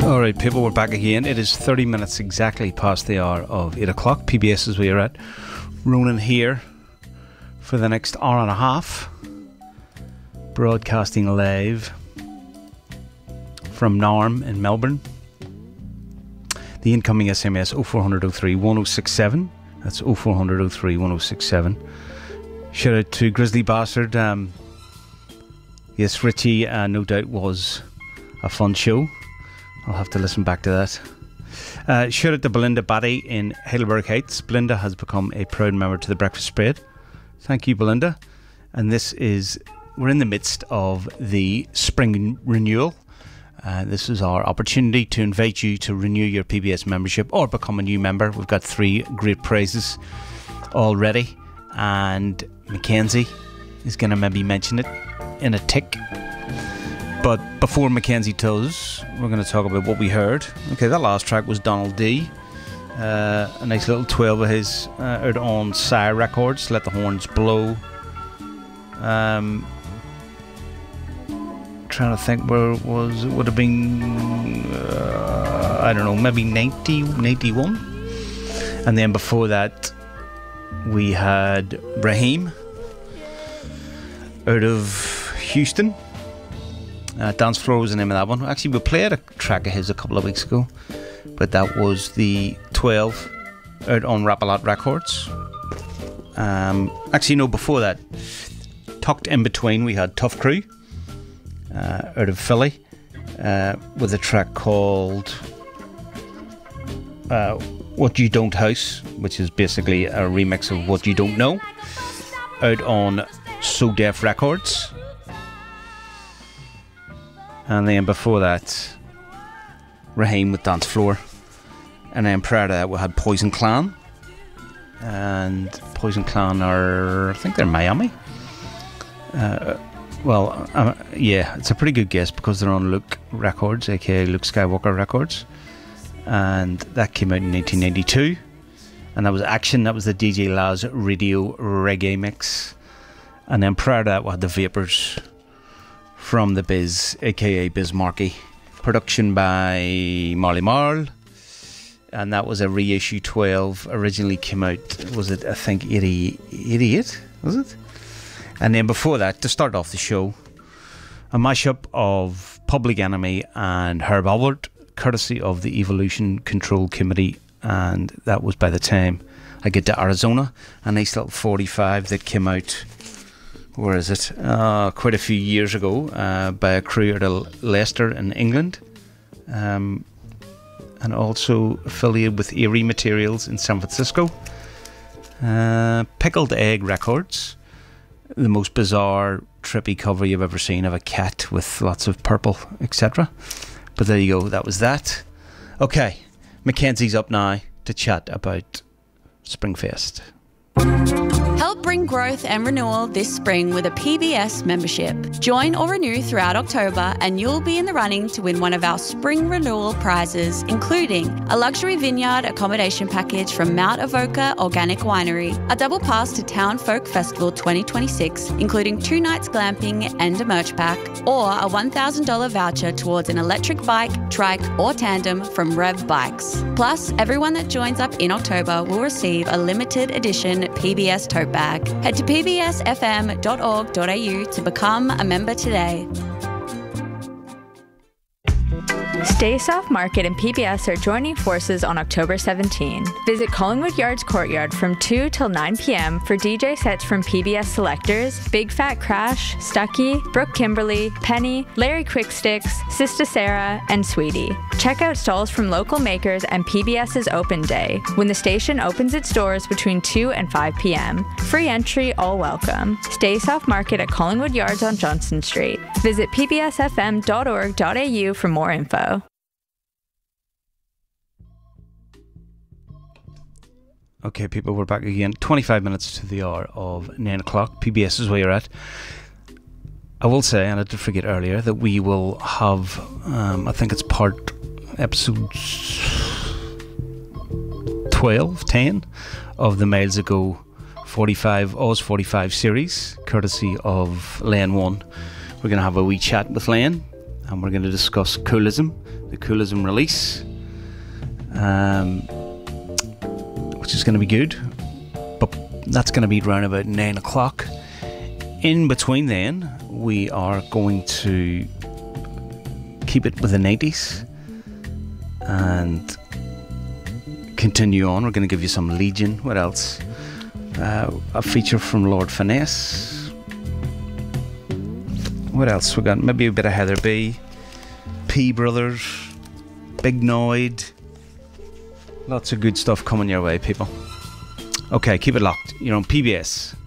Alright people, we're back again. It is 30 minutes exactly past the hour of 8 o'clock. PBS is where you're at. Ronan here for the next hour and a half. Broadcasting live from Narm in Melbourne. The incoming SMS 0400 03 1067. That's 0400 03 1067. Shout out to Grizzly Bastard. Yes, Richie no doubt was a fun show. I'll have to listen back to that. Shout out to Belinda Batty in Heidelberg Heights. Belinda has become a proud member to the Breakfast Spread. Thank you, Belinda. And we're in the midst of the spring renewal. This is our opportunity to invite you to renew your PBS membership or become a new member. We've got 3 great prizes already, and Mackenzie is going to maybe mention it in a tick. But before Mackenzie does, we're going to talk about what we heard. Okay, that last track was Donald D. A nice little 12 of his out on Sire Records, Let the Horns Blow. Trying to think where it was. It would have been, I don't know, maybe 90, 91. And then before that, we had Raheem out of Houston. Dance Floor was the name of that one. Actually, we played a track of his a couple of weeks ago, but that was the 12 out on Rap-A-Lot Records. Actually, no, before that, tucked in between, we had Tough Crew out of Philly with a track called What You Don't House, which is basically a remix of What You Don't Know, out on So Deaf Records. And then before that, Raheem with Dance Floor. And then prior to that, we had Poison Clan. And Poison Clan are, I think they're Miami. Yeah, it's a pretty good guess because they're on Luke Records, aka Luke Skywalker Records. And that came out in 1992. And that was Action, that was the DJ Laz Radio Reggae Mix. And then prior to that, we had the Vapors from the Biz, aka Biz Markie. Production by Marley Marl. And that was a reissue 12. Originally came out, was it, I think, 88? Was it? And then before that, to start off the show, a mashup of Public Enemy and Herb Alpert, courtesy of the Evolution Control Committee. And that was By the Time I Get to Arizona. A nice little 45 that came out, where is it? Quite a few years ago, by a crew out of Leicester in England, and also affiliated with Eerie Materials in San Francisco. Pickled Egg Records, the most bizarre, trippy cover you've ever seen of a cat with lots of purple, etc. But there you go, that was that. Okay, Mackenzie's up now to chat about Springfest. Help bring growth and renewal this spring with a PBS membership. Join or renew throughout October and you'll be in the running to win one of our spring renewal prizes, including a luxury vineyard accommodation package from Mount Avoca Organic Winery, a double pass to Town Folk Festival 2026, including 2 nights glamping and a merch pack, or a $1,000 voucher towards an electric bike, trike or tandem from Rev Bikes. Plus, everyone that joins up in October will receive a limited edition PBS tote bag. Head to pbsfm.org.au to become a member today. Stay Soft Market and PBS are joining forces on October 17. Visit Collingwood Yard's Courtyard from 2 till 9 p.m. for DJ sets from PBS selectors Big Fat Crash, Stucky, Brooke Kimberly, Penny, Larry Quicksticks, Sista Sarah, and Sweetie. Check out stalls from local makers and PBS's Open Day, when the station opens its doors between 2 and 5 p.m. Free entry, all welcome. Stay Soft Market at Collingwood Yards on Johnston Street. Visit pbsfm.org.au for more info. Okay, people, we're back again. 25 minutes to the hour of 9 o'clock. PBS is where you're at. I will say, and I did forget earlier, that we will have, I think it's episode 10 of the Miles Ago 45 Oz 45 series, courtesy of Lane 1. We're going to have a wee chat with Lane and we're going to discuss Coolism, the Coolism release, which is going to be good, but that's going to be around about 9 o'clock. In between then, we are going to keep it with the 90s and continue on. We're going to give you some Legion. What else? A feature from Lord Finesse. What else we got? Maybe a bit of Heather B, P Brothers, Big Noid. Lots of good stuff coming your way, people. Okay, keep it locked. You're on PBS.